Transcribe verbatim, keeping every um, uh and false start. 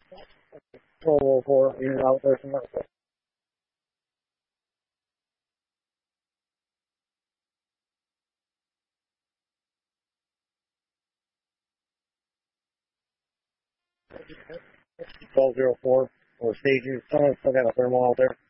twelve oh four, unit out there somewhere. twelve oh four, or staging. Someone's still got a thermal out there.